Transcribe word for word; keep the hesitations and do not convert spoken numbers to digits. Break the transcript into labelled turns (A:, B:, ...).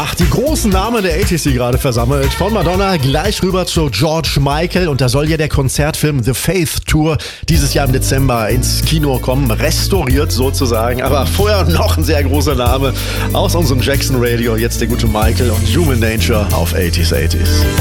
A: Ach, die großen Namen der achtziger hier gerade versammelt. Von Madonna gleich rüber zu George Michael. Und da soll ja der Konzertfilm The Faith Tour dieses Jahr im Dezember ins Kino kommen. Restauriert sozusagen. Aber vorher noch ein sehr großer Name aus unserem Jackson Radio. Jetzt der gute Michael und Human Nature auf achtziger achtziger.